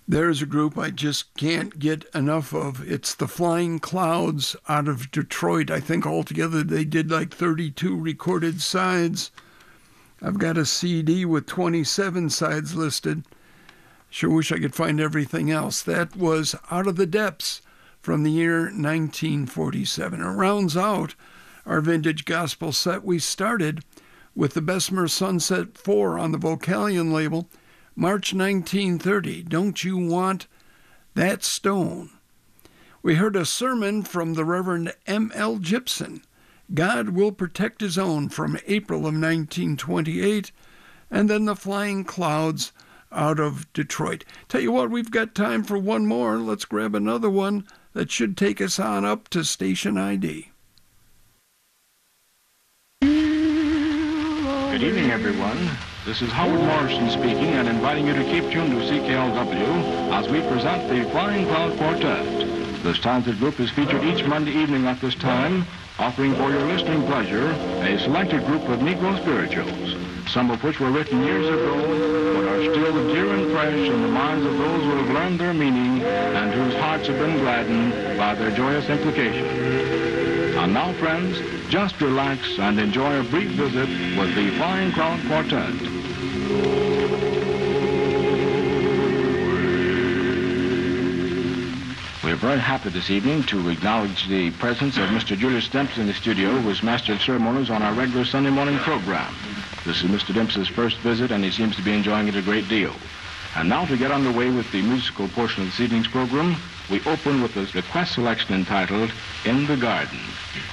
There's a group I just can't get enough of. It's the Flying Clouds out of Detroit. I think altogether they did like 32 recorded sides. I've got a CD with 27 sides listed. Sure wish I could find everything else. That was Out of the Depths from the year 1947. It rounds out our vintage gospel set. We started with the Bessemer Sunset 4 on the Vocalion label, March 1930, Don't You Want That Stone? We heard a sermon from the Reverend M.L. Gibson, God Will Protect His Own, from April of 1928, and then the Flying Clouds out of Detroit. Tell you what, we've got time for one more. Let's grab another one that should take us on up to station ID. Good evening, everyone. This is Howard Morrison speaking and inviting you to keep tuned to CKLW as we present the Flying Cloud Quartet. This talented group is featured each Monday evening at this time, offering for your listening pleasure a selected group of Negro spirituals, some of which were written years ago but are still dear and fresh in the minds of those who have learned their meaning and whose hearts have been gladdened by their joyous implication. And now, friends, just relax and enjoy a brief visit with the Flying Cloud Quartet. We're very happy this evening to acknowledge the presence of Mr. Julius Demps in the studio, who is Master of Ceremonies on our regular Sunday morning program. This is Mr. Demps's first visit, and he seems to be enjoying it a great deal. And now, to get underway with the musical portion of this evening's program, we open with a request selection entitled In the Garden.